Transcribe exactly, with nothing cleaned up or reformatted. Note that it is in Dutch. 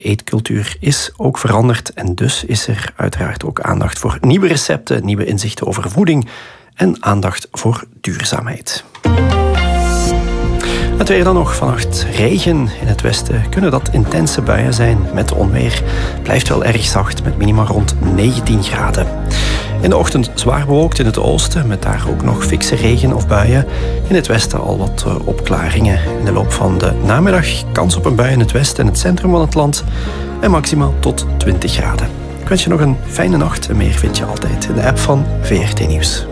eetcultuur is ook veranderd en dus is er uiteraard ook aandacht voor nieuwe recepten, nieuwe inzichten over voeding en aandacht voor duurzaamheid. Het weer dan nog. Vannacht regen. In het westen kunnen dat intense buien zijn met onweer. Blijft wel erg zacht met minima rond negentien graden. In de ochtend zwaar bewolkt in het oosten, met daar ook nog fikse regen of buien. In het westen al wat uh, opklaringen. In de loop van de namiddag kans op een bui in het westen en het centrum van het land. En maximaal tot twintig graden. Ik wens je nog een fijne nacht en meer vind je altijd in de app van V R T Nieuws.